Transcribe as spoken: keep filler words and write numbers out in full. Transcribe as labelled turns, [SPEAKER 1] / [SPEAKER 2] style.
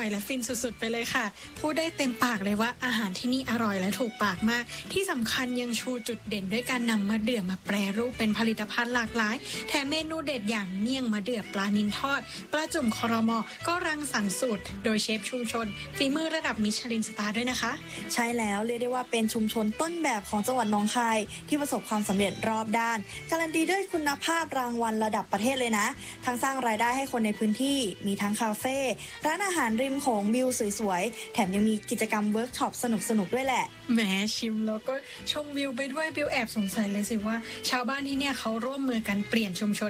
[SPEAKER 1] อยและฟินสุดๆไปเลยค่ะพูดได้เต็มปากเลยว่าอาหารที่นี่อร่อยและถูกปากมากที่สำคัญยังชูจุดเด่นด้วยการนำมะเดื่อมาแปรรูปเป็นผลิตภัณฑ์หลากหลายแถมเมนูเด็ดอย่างเมี่ยงมะเดื่อปลานิลทอดปลาจุ่มคอรมอก็รังสรรค์สูตรโดยเชฟชุมชนฝีมือระดับมิชลินสตาร์ด้วยนะคะ
[SPEAKER 2] ใช่แล้วเรียกได้ว่าเป็นชุมชนต้นแบบของจังหวัดหนองคายที่ประสบความสำเร็จรอบด้านการันตีด้วยคุณภาพรางวัลระดับประเทศเลยนะทั้งสร้างรายได้ให้คนในพื้นที่มีทั้งคาเฟ่ร้านอาหารริมโขงวิวสวยๆแถมยังมีกิจกรรมเวิร์กช็อปสนุกๆด้วยแหละ
[SPEAKER 1] แหมชิมแล้วก็ชมวิวไปด้วยบิวแอบสงสัยเลยสิว่าชาวบ้านที่เนี่ยเขาร่วมมือกันเปลี่ยนชุมชน